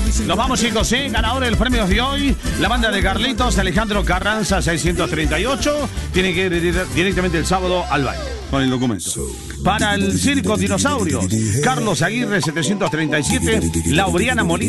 Nos vamos, chicos, ¿sí? Ganador del premio de hoy, la banda de Carlitos, Alejandro Carranza, 638. Tiene que ir directamente el sábado al baile con el documento. Para el Circo Dinosaurios, Carlos Aguirre, 737. Lauriana Molina.